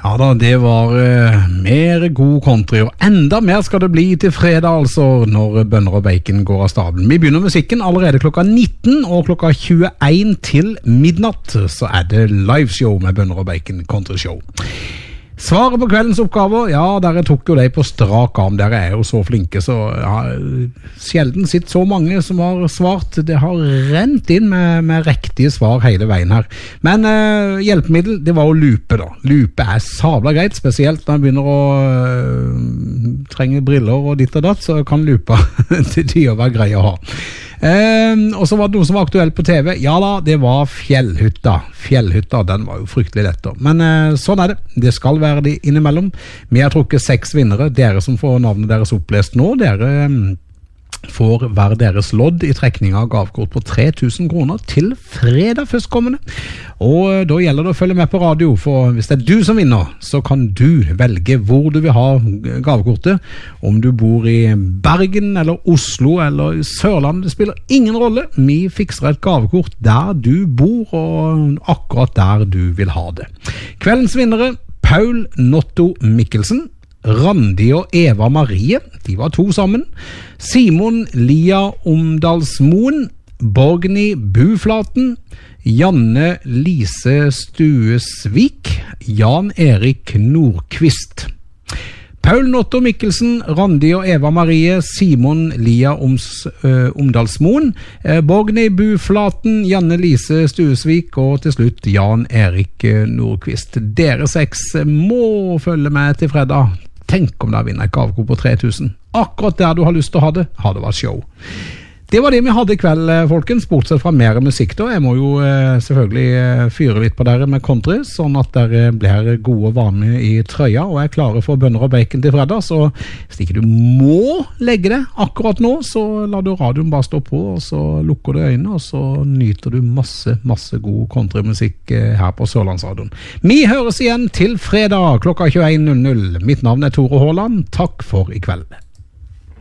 Ja da, det var mer god country, og enda mer skal det bli til fredag, altså, når Bønner og Bacon går av stabelen. Vi begynner musikken allerede klokka 19, og klokka 21 til midnatt, så det liveshow med Bønner og Bacon Country Show. Svaret på kveldens oppgaver, ja, dere tok jo deg på strak arm, dere jo så flinke, så jeg har sjelden sett så mange som har svart. Det har rent inn med riktige svar hele veien her. Men hjelpemiddel, det var jo lupe da. Lupe sabla greit, spesielt når jeg begynner å trenge briller og ditt og datt, så kan lupa til tider være grei å ha. Og så var det noe som var aktuelt på TV. Ja da, det var Fjellhytta. Fjellhytta, den var jo fryktelig lett da. Men sånn det. Det skal være det innimellom. Vi har trukket 6 vinnere. Dere som får navnet deres opplest nå, dere får hver deres lodd i trekning av gavekort på 3000 kroner til fredag førstkommende. Og da gjelder det å følge med på radio, for hvis det du som vinner, så kan du velge hvor du vil ha gavekortet. Om du bor i Bergen, eller Oslo, eller Sørland, det spiller ingen rolle. Vi fikser et gavekort der du bor, og akkurat der du vil ha det. Kveldens vinnere, Paul Notto Mikkelsen, Randi og Eva Marie, de var 2 sammen. Simon Lia Omdalsmoen, Borgny Buflaten, Janne Lise Stuesvik, Jan Erik Nordqvist. Paul Notto Mikkelsen, Randi og Eva Marie, Simon Lia Omdalsmoen, Borgny Buflaten, Janne Lise Stuesvik og til slutt Jan Erik Nordqvist. Dere 6 må følge med til fredag. Tenk om dere vinner et gavekort på 3000. Akkurat der du har lyst til å ha det vært show. Det var det vi hadde i kveld, folkens, bortsett fra mer musikk da. Jeg må jo selvfølgelig fyre litt på dere med country, sånn at dere blir gode og varme i trøya, og klare for Bønner og Bacon til fredag. Så hvis ikke du må legge det akkurat nå, så lar du radioen bare stå på, og så lukker du øynene, og så nyter du masse god countrymusikk her på Sørlandsradioen. Vi høres igjen til fredag klokka 21:00. Mitt navn Tore Håland. Takk for i kveld.